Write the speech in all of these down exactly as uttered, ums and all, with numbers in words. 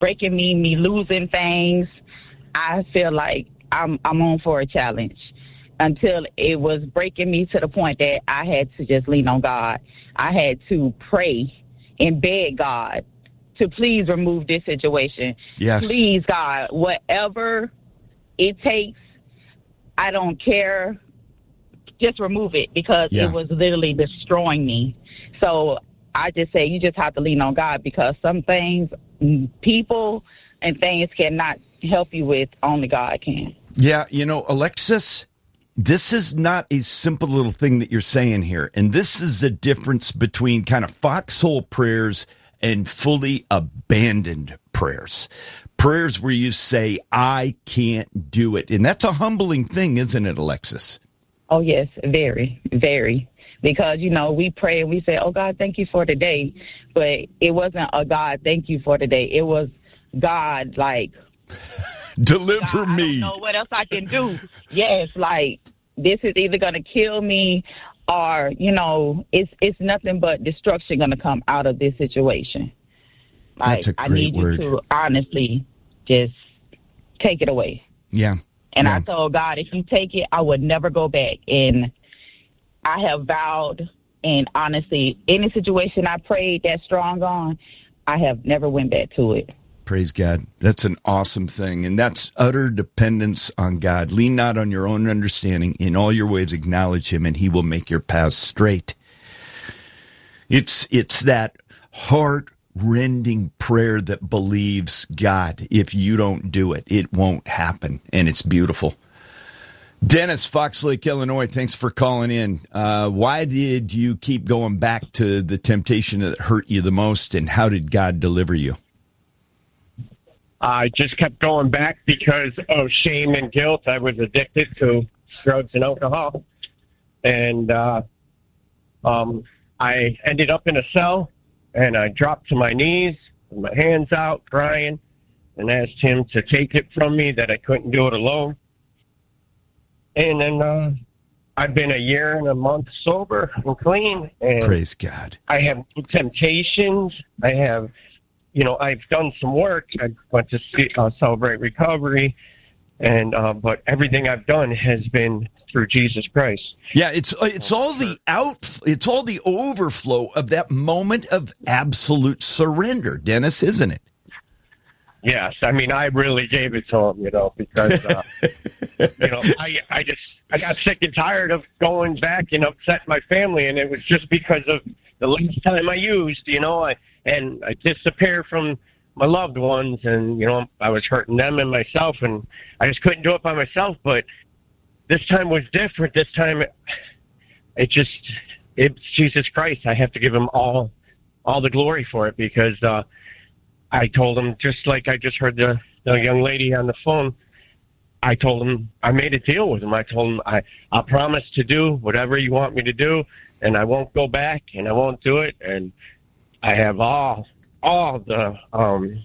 breaking me, me losing things, I feel like I'm I'm on for a challenge. Until it was breaking me to the point that I had to just lean on God. I had to pray and beg God to please remove this situation. Yes. Please, God, whatever it takes, I don't care. Just remove it, because yeah. it was literally destroying me. So I just say you just have to lean on God, because some things, people and things cannot help you with. Only God can. Yeah, you know, Alexis, this is not a simple little thing that you're saying here. And this is the difference between kind of foxhole prayers and fully abandoned prayers. Prayers where you say, I can't do it. And that's a humbling thing, isn't it, Alexis? Oh, yes, very, very. Because, you know, we pray and we say, oh, God, thank you for today. But it wasn't a God, thank you for today. It was God, like, deliver God, me. I don't know what else I can do. Yes, like, this is either going to kill me or, you know, it's it's nothing but destruction going to come out of this situation. Like, That's a great I need word. you to honestly just take it away. Yeah. And yeah. I told God, if you take it, I would never go back. And I have vowed, and honestly, any situation I prayed that strong on, I have never went back to it. Praise God. That's an awesome thing. And that's utter dependence on God. Lean not on your own understanding. In all your ways acknowledge him, and he will make your paths straight. It's it's that heart-rending prayer that believes, God, if you don't do it, it won't happen. And it's beautiful. Dennis, Fox Lake, Illinois, thanks for calling in. Uh, why did you keep going back to the temptation that hurt you the most, and how did God deliver you? I just kept going back because of shame and guilt. I was addicted to drugs and alcohol. And uh, um, I ended up in a cell, and I dropped to my knees with my hands out, crying, and asked him to take it from me, that I couldn't do it alone. And then uh, I've been a year and a month sober and clean. And praise God. I have temptations. I have... You know, I've done some work. I went to see, uh, Celebrate Recovery, and uh, but everything I've done has been through Jesus Christ. Yeah, it's it's all the out, it's all the overflow of that moment of absolute surrender, Dennis, isn't it? Yes, I mean, I really gave it to him, you know, because uh, you know, I I just I got sick and tired of going back and upset my family, and it was just because of the last time I used, you know, I. And I disappeared from my loved ones, and, you know, I was hurting them and myself, and I just couldn't do it by myself. But this time was different. This time, it, it just, it's Jesus Christ. I have to give him all, all the glory for it, because uh, I told him, just like I just heard the, the young lady on the phone, I told him, I made a deal with him. I told him, I, I promise to do whatever you want me to do, and I won't go back, and I won't do it. And I have all, all the, um,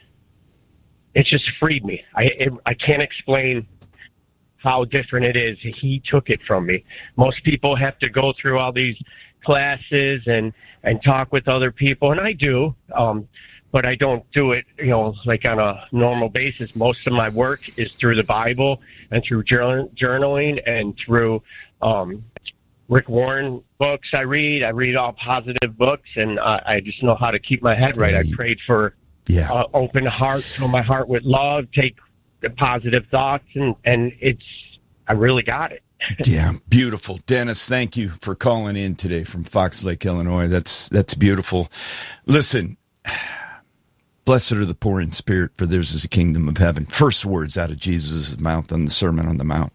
it just freed me. I, it, I can't explain how different it is. He took it from me. Most people have to go through all these classes and, and talk with other people, and I do, um, but I don't do it, you know, like on a normal basis. Most of my work is through the Bible and through journal, journaling and through, um, Rick Warren books I read. I read all positive books, and uh, I just know how to keep my head right. I prayed for yeah. uh, open heart, fill my heart with love, take the positive thoughts, and, and it's, I really got it. Yeah, beautiful. Dennis, thank you for calling in today from Fox Lake, Illinois. That's, that's beautiful. Listen, blessed are the poor in spirit, for theirs is the kingdom of heaven. First words out of Jesus' mouth on the Sermon on the Mount.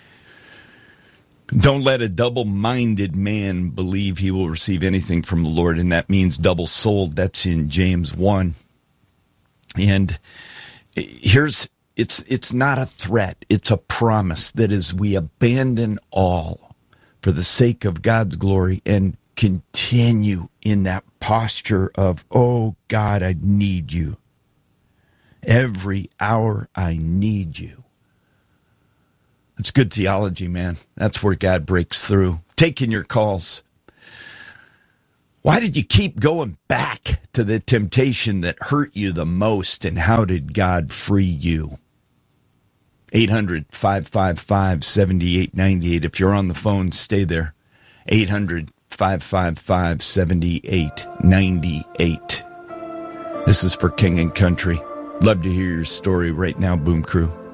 Don't let a double-minded man believe he will receive anything from the Lord, and that means double-souled. That's in James one. And here's, it's it's not a threat. It's a promise that as we abandon all for the sake of God's glory and continue in that posture of, oh, God, I need you. Every hour I need you. It's good theology, man. That's where God breaks through. Taking your calls. Why did you keep going back to the temptation that hurt you the most, and how did God free you? eight hundred, five five five, seven eight nine eight. If you're on the phone, stay there. eight hundred, five five five, seven eight nine eight. This is for King and Country. Love to hear your story right now, Boom Crew.